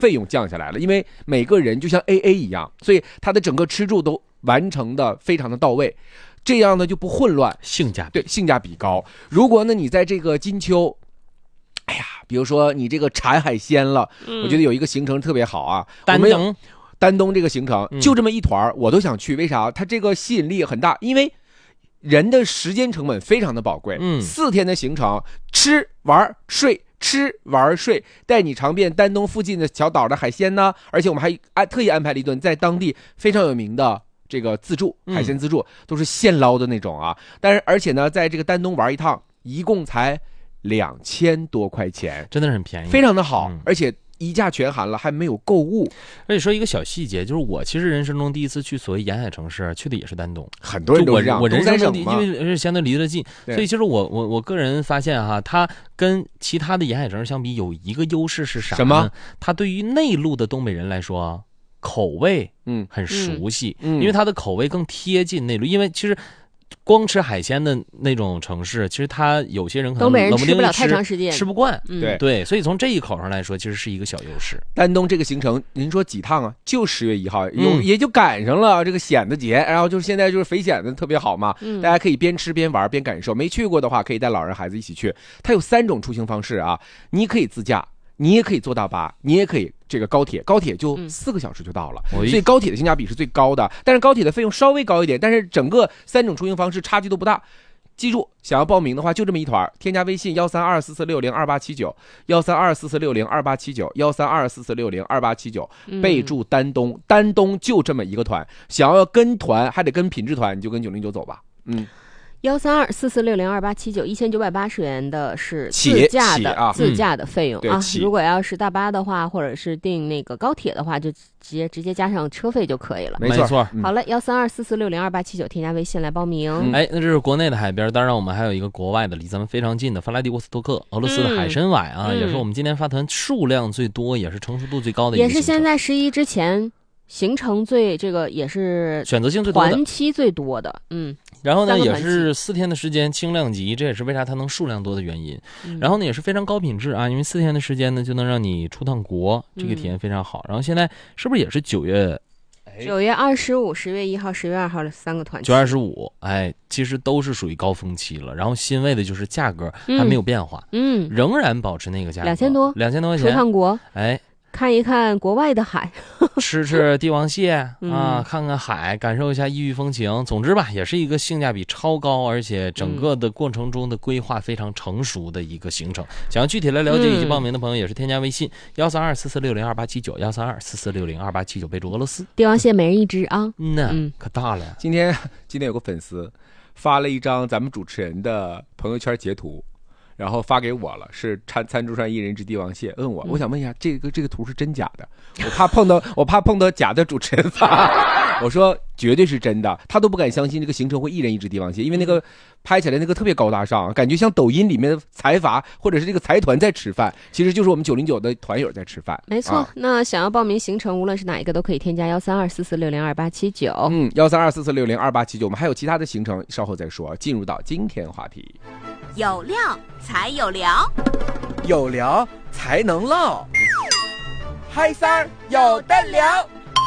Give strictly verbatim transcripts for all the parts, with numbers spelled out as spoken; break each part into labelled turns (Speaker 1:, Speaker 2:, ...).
Speaker 1: 费用降下来了，因为每个人就像 A A 一样，所以他的整个吃住都完成的非常的到位，这样呢就不混乱，
Speaker 2: 性价比
Speaker 1: 对性价比高。如果呢你在这个金秋，哎呀，比如说你这个馋海鲜了，嗯、我觉得有一个行程特别好啊，
Speaker 2: 丹东，
Speaker 1: 丹东这个行程、嗯、就这么一团我都想去，为啥？它这个吸引力很大，因为人的时间成本非常的宝贵，嗯，四天的行程，吃玩睡。吃玩睡，带你尝遍丹东附近的小岛的海鲜呢，而且我们还安特意安排了一顿在当地非常有名的这个自助海鲜自助，都是现捞的那种啊。但是而且呢，在这个丹东玩一趟，一共才两千多块钱，
Speaker 2: 真的是很便宜，
Speaker 1: 非常的好，嗯、而且一价全含了，还没有购物。
Speaker 2: 而且说一个小细节，就是我其实人生中第一次去所谓沿海城市，去的也是丹东。
Speaker 1: 很多人都是这样，
Speaker 2: 我人生中因为是相对离得近，所以其实我我我个人发现哈，它跟其他的沿海城市相比，有一个优势是啥呢？
Speaker 1: 什么？
Speaker 2: 它对于内陆的东北人来说，口味嗯很熟悉，嗯，因为它的口味更贴近内陆，因为其实。光吃海鲜的那种城市，其实他有些人可能
Speaker 3: 东北人吃不了太长时间，
Speaker 2: 吃不惯。
Speaker 3: 嗯、
Speaker 1: 对
Speaker 2: 对，所以从这一口上来说，其实是一个小优势。
Speaker 1: 丹东这个行程，您说几趟啊？就十月一号，有、嗯、也就赶上了这个蚬子节，然后就是现在就是肥蚬子特别好嘛，嗯、大家可以边吃边玩边感受。没去过的话，可以带老人孩子一起去。它有三种出行方式啊，你可以自驾。你也可以坐大巴，你也可以这个高铁，高铁就四个小时就到了，嗯、所以高铁的性价比是最高的。但是高铁的费用稍微高一点，但是整个三种出行方式差距都不大。记住，想要报名的话就这么一团，添加微信幺三二四四六零二八七九，幺三二四四六零二八七九，幺三二四四六零二八七九，备注丹东，丹东就这么一个团。想要跟团还得跟品质团，你就跟九零九走吧。嗯。
Speaker 3: 幺三二四四六零二八七九，一千九百八十元的是自驾的、
Speaker 1: 啊、
Speaker 3: 自驾的费用、嗯、啊。如果要是大巴的话，或者是订那个高铁的话，就直接直接加上车费就可以了。
Speaker 1: 没错，
Speaker 2: 错
Speaker 3: 嗯、好了，幺三二四四六零二八七九，添加微信来报名。
Speaker 2: 嗯、哎，那这是国内的海边，当然我们还有一个国外的，离咱们非常近的法拉第沃斯托克，俄罗斯的海参崴啊，嗯、也是我们今年发团数量最多，也是成熟度最高的一个行程，
Speaker 3: 也是现在十一之前。行程最这个也是
Speaker 2: 选择性最多的，
Speaker 3: 团期最多的，嗯。
Speaker 2: 然后呢，也是四天的时间，轻量级，这也是为啥它能数量多的原因。嗯、然后呢，也是非常高品质啊，因为四天的时间呢，就能让你出趟国，这个体验非常好。嗯、然后现在是不是也是九月？
Speaker 3: 九月二十五、十月一号、十月二号的三个团期。
Speaker 2: 九二十五，哎，其实都是属于高峰期了。然后欣慰的就是价格还没有变化，
Speaker 3: 嗯，
Speaker 2: 仍然保持那个价格，
Speaker 3: 两千多，
Speaker 2: 两千多块钱，
Speaker 3: 出趟国，
Speaker 2: 哎。
Speaker 3: 看一看国外的海，
Speaker 2: 吃吃帝王蟹啊、
Speaker 3: 嗯，
Speaker 2: 看看海，感受一下异域风情。总之吧，也是一个性价比超高，而且整个的过程中的规划非常成熟的一个行程。想要具体来了解以及报名的朋友，也是添加微信幺三二四四六零二八七九，幺三二四四六零二八七九，备注俄罗斯。
Speaker 3: 帝王蟹每人一只啊，
Speaker 2: 嗯呐，嗯可大了。
Speaker 1: 今天今天有个粉丝发了一张咱们主持人的朋友圈截图。然后发给我了，是餐餐桌上一人一只帝王蟹。问我，我想问一下，这个这个图是真假的？我怕碰到，我怕碰到假的主持人发。我说绝对是真的，他都不敢相信这个行程会一人一只帝王蟹，因为那个拍起来那个特别高大上，感觉像抖音里面的财阀或者是这个财团在吃饭，其实就是我们九零九的团友在吃饭。
Speaker 3: 没错，啊、那想要报名行程，无论是哪一个都可以添加幺三二四四六零二八七九。
Speaker 1: 嗯，幺三二四四六零二八七九，我们还有其他的行程，稍后再说。进入到今天话题。
Speaker 4: 有料才有聊，
Speaker 5: 有聊才能唠，嗨三儿有的聊。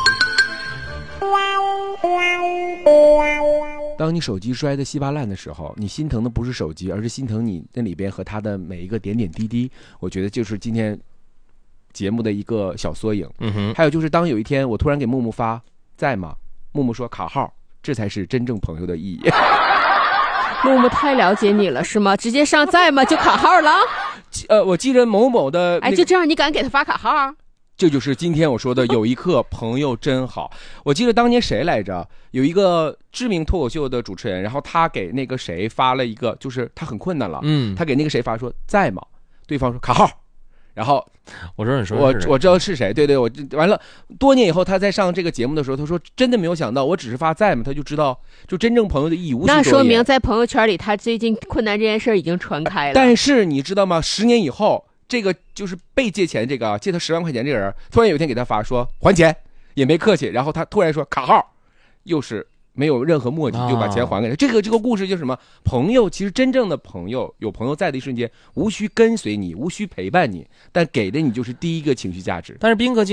Speaker 1: 当你手机摔得稀巴烂的时候，你心疼的不是手机，而是心疼你那里边和它的每一个点点滴滴。我觉得就是今天节目的一个小缩影。
Speaker 2: 嗯哼。
Speaker 1: 还有就是当有一天我突然给木木发在吗，木木说卡号，这才是真正朋友的意义。
Speaker 3: 木木太了解你了是吗？直接上在吗就卡号了？
Speaker 1: 呃，我记得某某的、那个，
Speaker 3: 哎，就这样你敢给他发卡号？
Speaker 1: 这就是今天我说的有一刻朋友真好。我记得当年谁来着，有一个知名脱口秀的主持人，然后他给那个谁发了一个，就是他很困难了，
Speaker 2: 嗯，
Speaker 1: 他给那个谁发说在吗，对方说卡号，然后
Speaker 2: 我说你说
Speaker 1: 我我知道是谁，对对，我完了。多年以后他在上这个节目的时候，他说真的没有想到，我只是发在嘛，他就知道就真正朋友的意义无需多言。
Speaker 3: 那说明在朋友圈里，他最近困难这件事已经传开了。
Speaker 1: 但是你知道吗？十年以后，这个就是被借钱这个借他十万块钱这个人，突然有一天给他发说还钱，也没客气，然后他突然说卡号，又是没有任何墨迹就把钱还给他。这个这个故事就是什么？朋友其实真正的朋友，有朋友在的一瞬间，无需跟随你，无需陪伴你，但给的你就是第一个情绪价值。
Speaker 2: 但是斌哥今